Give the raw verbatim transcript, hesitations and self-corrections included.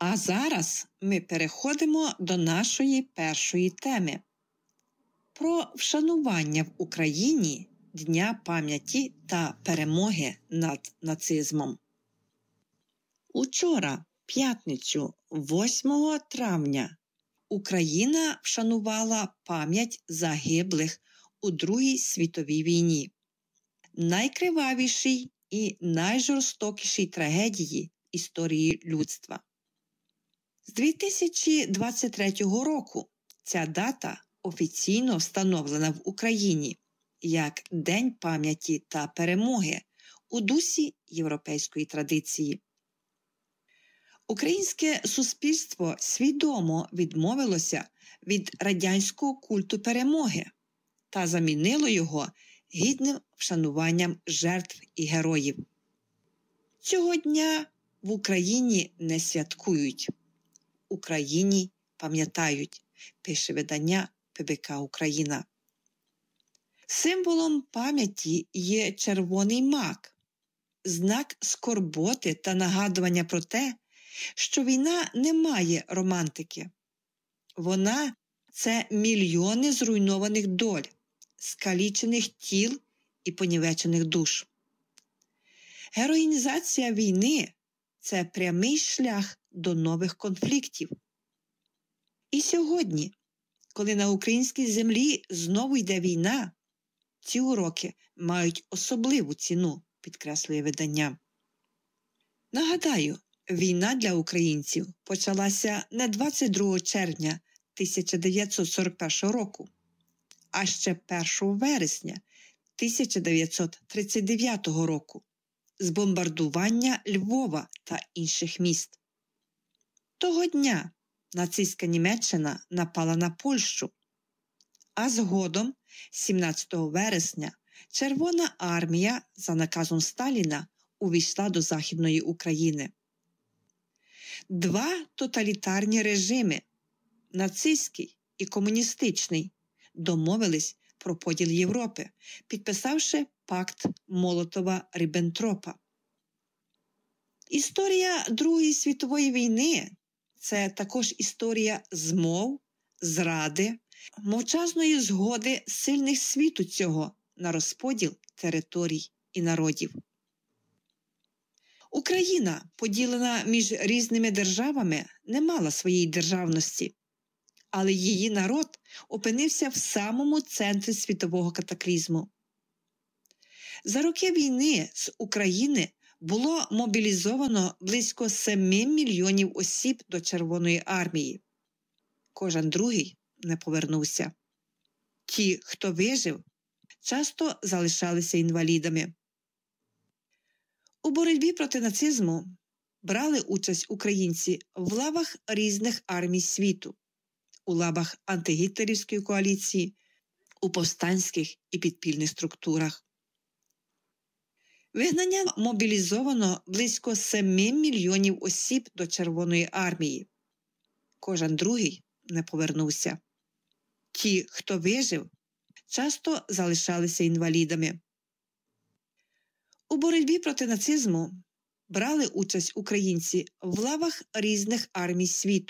А зараз ми переходимо до нашої першої теми – про вшанування в Україні Дня пам'яті та перемоги над нацизмом. Учора, п'ятницю, восьмого травня, Україна вшанувала пам'ять загиблих у Другій світовій війні, найкривавішій і найжорстокішій трагедії історії людства. З дві тисячі двадцять третього року ця дата офіційно встановлена в Україні як День пам'яті та перемоги у дусі європейської традиції. Українське суспільство свідомо відмовилося від радянського культу перемоги та замінило його гідним вшануванням жертв і героїв. Цього дня в Україні не святкують. В Україні пам'ятають, пише видання Пе Бе Ка Україна. Символом пам'яті є червоний мак, знак скорботи та нагадування про те, що війна не має романтики. Вона – це мільйони зруйнованих доль, скалічених тіл і понівечених душ. Героїнізація війни – це прямий шлях до нових конфліктів. І сьогодні, коли на українській землі знову йде війна, ці уроки мають особливу ціну, підкреслює видання. Нагадаю, війна для українців почалася не двадцять другого червня тисяча дев'ятсот сорок першого року, а ще першого вересня тисяча дев'ятсот тридцять дев'ятого року з бомбардування Львова та інших міст. Того дня нацистська Німеччина напала на Польщу, а згодом, сімнадцятого вересня, Червона армія за наказом Сталіна увійшла до Західної України. Два тоталітарні режими – нацистський і комуністичний – домовились про поділ Європи, підписавши пакт Молотова-Ріббентропа. Історія Другої світової війни – це також історія змов, зради, мовчазної згоди сильних світу цього на розподіл територій і народів. Україна, поділена між різними державами, не мала своєї державності, але її народ опинився в самому центрі світового катаклізму. За роки війни з України було мобілізовано близько семи мільйонів осіб до Червоної армії. Кожен другий не повернувся. Ті, хто вижив, часто залишалися інвалідами. У боротьбі проти нацизму брали участь українці в лавах різних армій світу, у лавах антигітлерівської коаліції, у повстанських і підпільних структурах. Вигнання мобілізовано близько семи мільйонів осіб до Червоної армії. Кожен другий не повернувся. Ті, хто вижив, часто залишалися інвалідами. У боротьбі проти нацизму брали участь українці в лавах різних армій світу,